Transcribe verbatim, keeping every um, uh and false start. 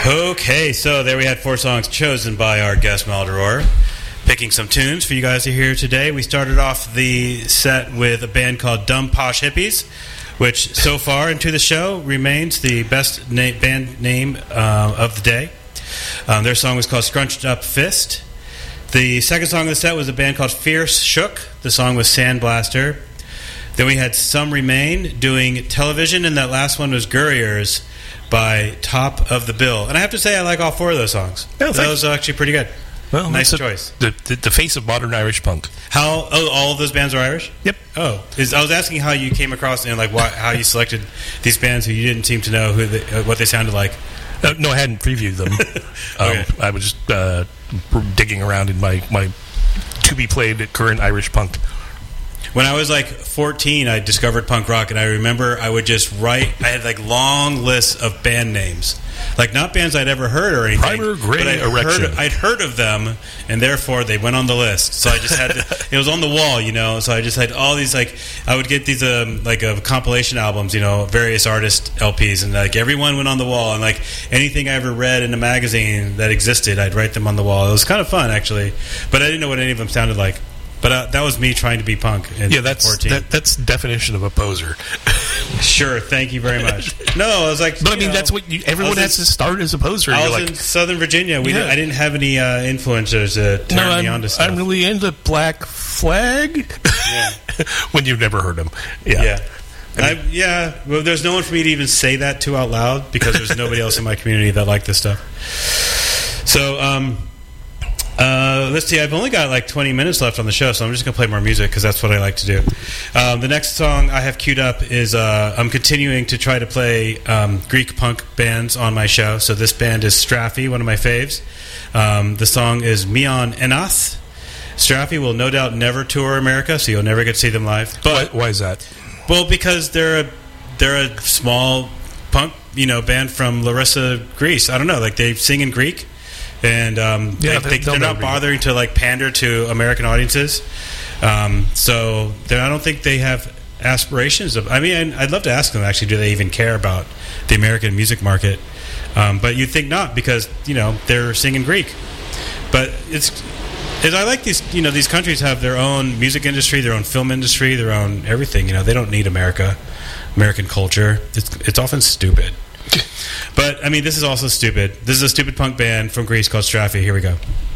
Okay, so there we had four songs chosen by our guest Maldoror, picking some tunes for you guys to hear today. We started off the set with a band called Dumb Posh Hippies, which so far into the show remains the best na- band name uh, of the day. Um, their song was called Scrunched Up Fist. The second song of the set was a band called Fierce Shook. The song was Sandblaster. Then we had Some Remain doing Television, and that last one was Gurriers by Top of the Bill. And I have to say, I like all four of those songs. Oh, those are actually pretty good. Well, nice a, choice. The, the the face of modern Irish punk. How? Oh, all of those bands are Irish? Yep. Oh, is, I was asking how you came across and like why, how you selected these bands who you didn't seem to know who they, uh, what they sounded like. Uh, no, I hadn't previewed them. Okay. um, I was just uh, digging around in my, my to-be-played current Irish punk. When I was like fourteen, I discovered punk rock, and I remember I would just write. I had like long lists of band names, like not bands I'd ever heard or anything. Primer, Grey, but I'd Erection. Heard, I'd heard of them, and therefore they went on the list. So I just had to. It was on the wall, you know. So I just had all these like I would get these um, like uh, compilation albums, you know, various artist L Ps, and like everyone went on the wall, and like anything I ever read in a magazine that existed, I'd write them on the wall. It was kind of fun actually, but I didn't know what any of them sounded like. But uh, that was me trying to be punk in yeah, that's fourteen. That, that's definition of a poser. Sure, thank you very much. No, I was like, but I mean, know, that's what you, everyone has in, to start as a poser. I You're was like, in Southern Virginia. We yeah. did, I didn't have any uh, influencers to turn no, I'm, me on to stuff. I'm really into Black Flag. Yeah. When you've never heard them. Yeah. Yeah. I mean, I, yeah. Well, there's no one for me to even say that to out loud because there's nobody else in my community that liked this stuff. So, um, Uh, let's see, I've only got like twenty minutes left on the show, so I'm just going to play more music because that's what I like to do. Um, the next song I have queued up is uh, I'm continuing to try to play um, Greek punk bands on my show. So this band is Straffy, one of my faves. Um, the song is Mion Enath. Straffy will no doubt never tour America, so you'll never get to see them live. But why, why is that? Well, because they're a, they're a small punk, you know, band from Larissa, Greece. I don't know, like they sing in Greek. And um, yeah, they, they, they're not bothering to like pander to American audiences, um, so I don't think they have aspirations of. I mean, I'd love to ask them actually, do they even care about the American music market? Um, but you'd think not, because you know they're singing Greek. But it's, it's I like these. You know, these countries have their own music industry, their own film industry, their own everything. You know, they don't need America, American culture. It's it's often stupid. But, I mean, this is also stupid. This is a stupid punk band from Greece called Straffy. Here we go.